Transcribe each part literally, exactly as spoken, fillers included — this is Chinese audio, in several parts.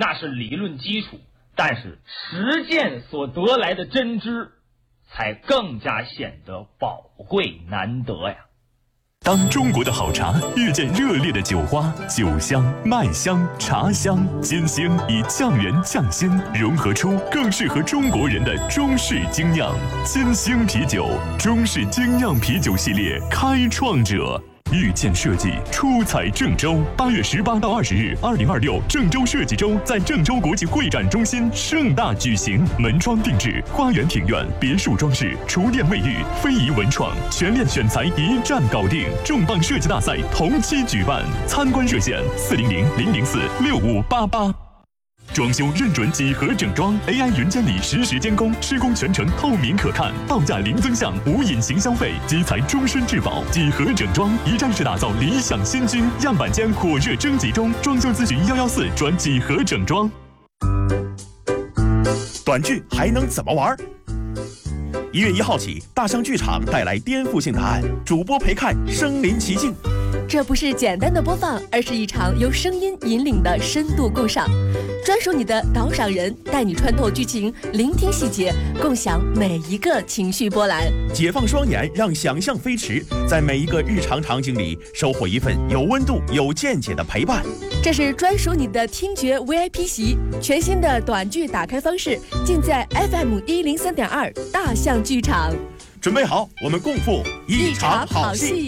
那是理论基础，但是实践所得来的真知才更加显得宝贵难得呀。 当中国的好茶遇见热烈的酒花，酒香、麦香、茶香、金星以匠人匠心融合出更适合中国人的中式精酿。金星啤酒，中式精酿啤酒系列开创者。遇见设计出彩郑州，八月十八到二十日，二零二六郑州设计周在郑州国际会展中心盛大举行，门窗定制、花园庭院、别墅装饰、厨电卫浴、非遗文创，全链选材一站搞定。重磅设计大赛同期举办，参观热线四零零零零四六五八八。装修认准几何整装 ，A I 云监理实时监工，施工全程透明可看，报价零增项，无隐形消费，基材终身质保。几何整装一站式打造理想新居，样板间火热征集中，装修咨询幺幺四转几何整装。 短剧还能怎么玩？一月一号起，大象剧场带来颠覆性答案，主播陪看身临其境。 这不是简单的播放，而是一场由声音引领的深度共赏。专属你的导赏人，带你穿透剧情，聆听细节，共享每一个情绪波澜。 解放双眼，让想象飞驰，在每一个日常场景里收获一份有温度、有见解的陪伴。 这是专属你的听觉 V I P 席，全新的短剧打开方式，尽在 F M 一零三点二大象剧场。 准备好，我们共赴一场好戏。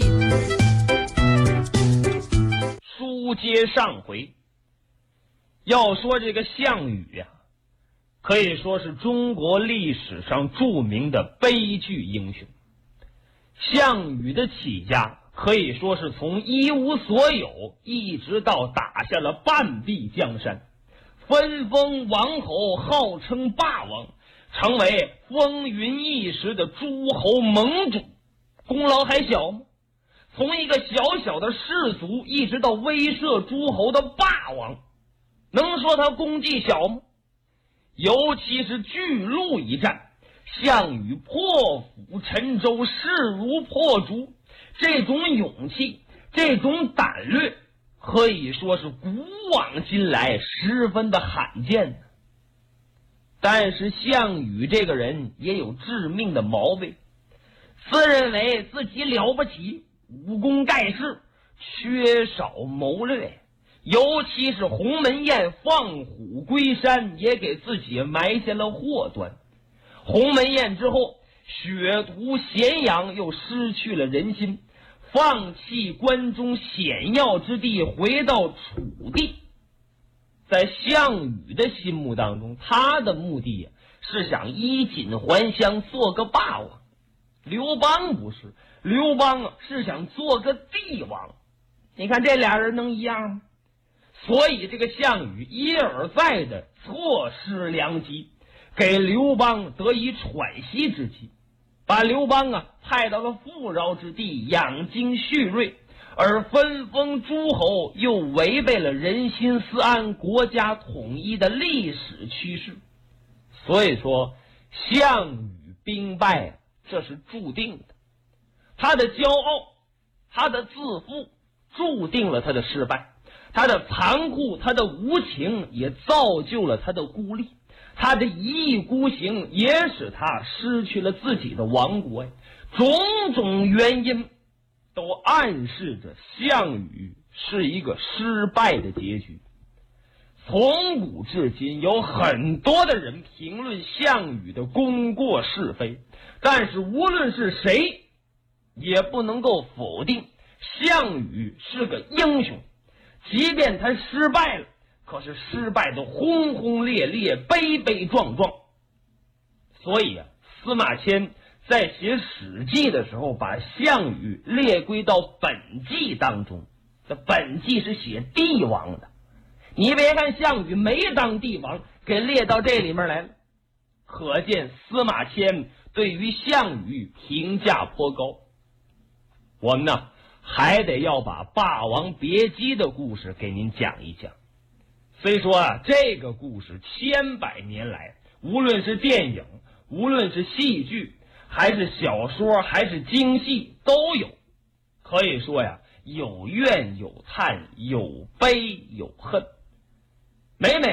书接上回，要说这个项羽呀、啊，可以说是中国历史上著名的悲剧英雄。项羽的起家可以说是从一无所有，一直到打下了半壁江山，分封王侯，号称霸王，成为风云一时的诸侯盟主，功劳还小吗？从一个小小的士族一直到威慑诸侯的霸王，能说他功绩小吗？尤其是巨鹿一战，项羽破釜沉舟，势如破竹，这种勇气，这种胆略，可以说是古往今来十分的罕见的。但是项羽这个人也有致命的毛病，自认为自己了不起，武功盖世，缺少谋略，尤其是鸿门宴放虎归山，也给自己埋下了祸端。鸿门宴之后，血屠咸阳，又失去了人心，放弃关中险要之地，回到楚地。在项羽的心目当中，他的目的呀、啊、是想衣锦还乡，做个霸王。刘邦不是，刘邦啊是想做个帝王。你看这俩人能一样吗？所以这个项羽一而再的错失良机，给刘邦得以喘息之机，把刘邦啊派到了富饶之地养精蓄锐，而分封诸侯又违背了人心思安、国家统一的历史趋势。所以说项羽兵败啊，这是注定的。他的骄傲，他的自负，注定了他的失败。他的残酷，他的无情，也造就了他的孤立。他的一意孤行，也使他失去了自己的王国。种种原因都暗示着项羽是一个失败的结局。从古至今，有很多的人评论项羽的功过是非，但是无论是谁，也不能够否定项羽是个英雄。即便他失败了，可是失败的轰轰烈烈，悲悲壮壮。所以啊，司马迁在写史记的时候，把项羽列归到本纪当中。这本纪是写帝王的，你别看项羽没当帝王，给列到这里面来了，可见司马迁对于项羽评价颇高。我们呢还得要把《霸王别姬》的故事给您讲一讲。虽说啊，这个故事千百年来，无论是电影，无论是戏剧，还是小说，还是京戏，都有。可以说呀，有怨有叹，有悲有恨。每每